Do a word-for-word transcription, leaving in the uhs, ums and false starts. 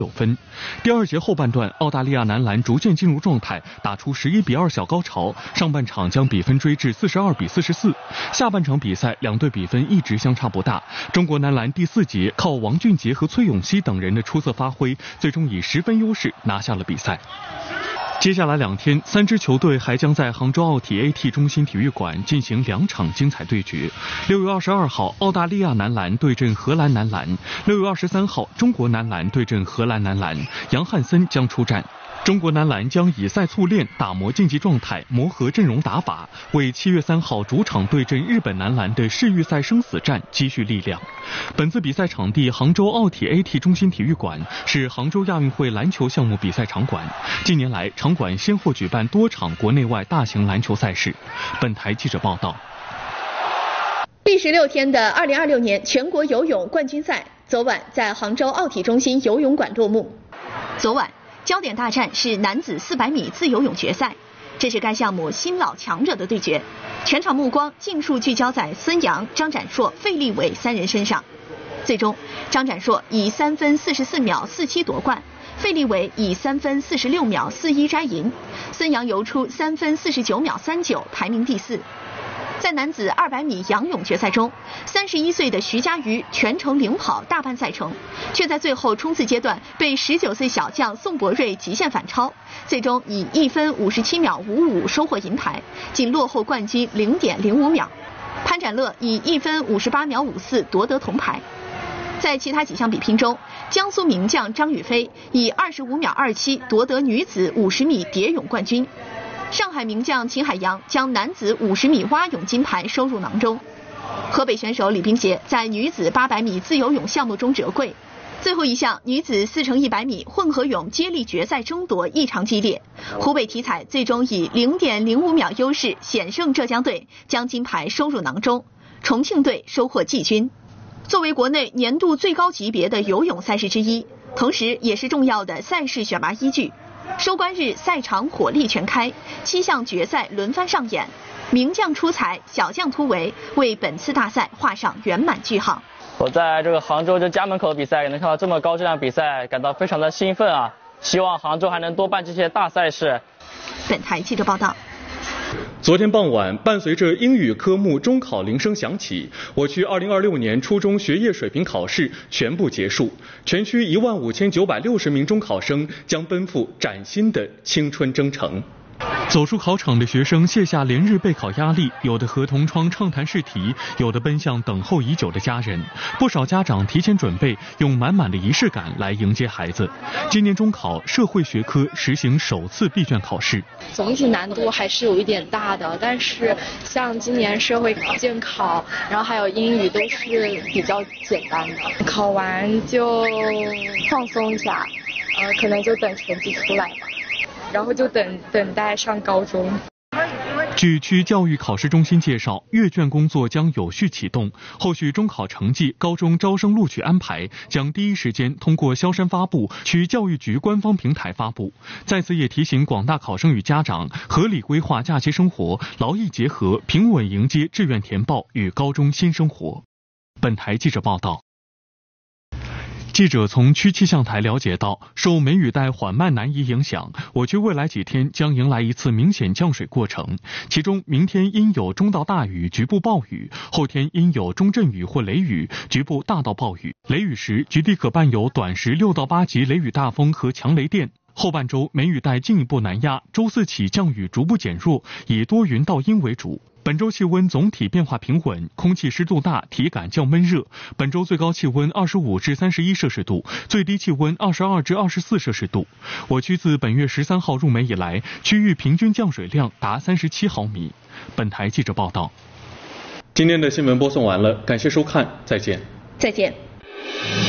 有分。第二节后半段，澳大利亚男篮逐渐进入状态，打出十一比二小高潮，上半场将比分追至四十二比四十四。下半场比赛，两队比分一直相差不大。中国男篮第四节靠王俊杰和崔永熙等人的出色发挥，最终以十分优势拿下了比赛。接下来两天，三支球队还将在杭州奥体 A T 中心体育馆进行两场精彩对决。六月二十二号，澳大利亚男篮对阵荷兰男篮；六月二十三号，中国男篮对阵荷兰男篮，杨汉森将出战。中国男篮将以赛促练，打磨竞技状态，磨合阵容打法，为七月三号主场对阵日本男篮的世预赛生死战积蓄力量。本次比赛场地杭州奥体 A T 中心体育馆是杭州亚运会篮球项目比赛场馆。近年来，场馆先后举办多场国内外大型篮球赛事。本台记者报道。 历时六天的二零二六年全国游泳冠军赛昨晚在杭州奥体中心游泳馆落幕。昨晚焦点大战是男子四百米自由泳决赛，这是该项目新老强者的对决，全场目光尽数聚焦在孙杨、张展硕、费立伟三人身上。最终，张展硕以三分四十四秒四七夺冠，费立伟以三分四十六秒四一摘银，孙杨游出三分四十九秒三九，排名第四。在男子二百米仰泳决赛中，三十一岁的徐嘉余全程领跑大半赛程，却在最后冲刺阶段被十九岁小将宋博瑞极限反超，最终以一分五十七秒五五收获银牌，仅落后冠军零点零五秒。潘展乐以一分五十八秒五四夺得铜牌。在其他几项比拼中，江苏名将张雨霏以二十五秒二七夺得女子五十米蝶泳冠军。上海名将秦海洋将男子五十米蛙泳金牌收入囊中。河北选手李冰洁在女子八百米自由泳项目中折桂。最后一项女子四乘一百米混合泳接力决赛争夺异常激烈，湖北体彩最终以零点零五秒优势险胜浙江队，将金牌收入囊中。重庆队收获季军。作为国内年度最高级别的游泳赛事之一，同时也是重要的赛事选拔依据。收官日赛场火力全开，七项决赛轮番上演，名将出彩，小将突围，为本次大赛画上圆满句号。 我在这个杭州这家门口比赛，也能看到这么高质量比赛，感到非常的兴奋啊！希望杭州还能多办这些大赛事。 本台记者报道。 昨天傍晚，伴随着英语科目中考铃声响起，我区二零二六年初中学业水平考试全部结束，全区一万五千九百六十名中考生将奔赴崭新的青春征程。走出考场的学生卸下连日备考压力，有的和同窗畅谈试题，有的奔向等候已久的家人。不少家长提前准备，用满满的仪式感来迎接孩子。今年中考社会学科实行首次闭卷考试， 总体难度还是有一点大的，但是像今年社会监考，然后还有英语都是比较简单的，考完就放松一下，呃，可能就等成绩出来吧。然后就等等待上高中。 据区教育考试中心介绍，阅卷工作将有序启动，后续中考成绩、高中招生录取安排将第一时间通过萧山发布、区教育局官方平台发布。在此也提醒广大考生与家长，合理规划假期生活，劳逸结合，平稳迎接志愿填报与高中新生活。本台记者报道。记者从区气象台了解到，受梅雨带缓慢南移影响，我区未来几天将迎来一次明显降水过程，其中明天阴有中到大雨，局部暴雨；后天阴有中阵雨或雷雨，局部大到暴雨。雷雨时，局地可伴有短时六到八级雷雨大风和强雷电。后半周梅雨带进一步南压，周四起降雨逐步减弱，以多云到阴为主。本周气温总体变化平稳，空气湿度大，体感较闷热。本周最高气温二十五至三十一摄氏度，最低气温二十二至二十四摄氏度。我区自本月十三号入梅以来，区域平均降水量达三十七毫米。本台记者报道。今天的新闻播送完了，感谢收看，再见。 再见。